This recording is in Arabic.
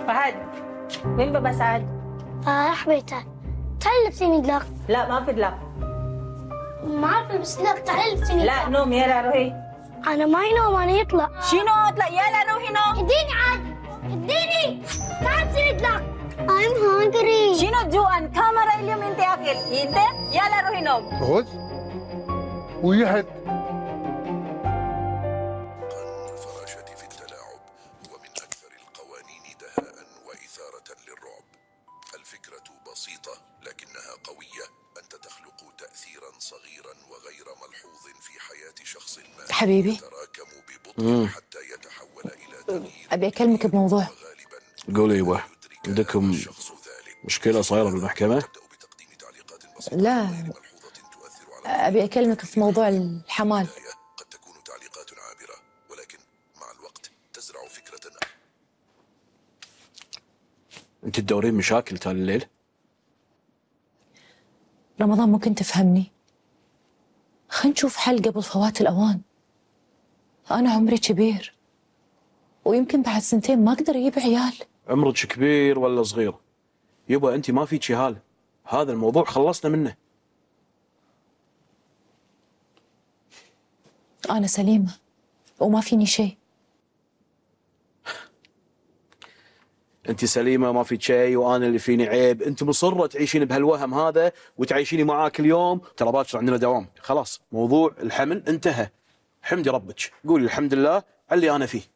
فهد، وين بابا سعد؟ راح بيته. تعال لبسيني دلوقتي. لا ما في دلق. ما اعرف البس دلوقتي، تعال لبسيني. لا نوم، يلا روحي. انا ما ينوم، انا يطلع. شنو اطلع؟ يلا روحي نوم. اديني عاد، اديني. تعال لبسيني دلوقتي. I'm hungry. شنو جوعان؟ كاميرا اليوم انت اكل انت؟ يلا روحي نوم. خذ ويحد. الفراشة في التلاعب هو من أكثر القوانين دهاء وإثارة للرعب. الفكرة بسيطة لكنها قوية. أنت تخلق تأثيرا صغيرا وغير ملحوظ في حياة شخص ما. حبيبي يتراكم ببطء حتى يتحول إلى تغيير. أبي أكلمك بموضوع. غالبا قولي ايوه، عندكم مشكلة صايرة بالمحكمة؟ لا، أبي أكلمك في موضوع الحمال. قد تكون تعليقات عابرة ولكن مع الوقت تزرع فكرة. انت تدورين مشاكل تالي الليل؟ رمضان ممكن تفهمني؟ خلينا نشوف حل قبل فوات الأوان. أنا عمري كبير ويمكن بعد 2 ما أقدر أجيب عيال. عمرك كبير ولا صغير؟ يبا انت ما فيك هال، هذا الموضوع خلصنا منه. أنا سليمة وما فيني شيء. انت سليمة ما فيك شيء وانا اللي فيني عيب. انت مصرة تعيشين بهالوهم هذا وتعيشيني معاه كل يوم. ترى باكر عندنا دوام. خلاص موضوع الحمل انتهى. حمدي ربك، قولي الحمد لله على اللي انا فيه.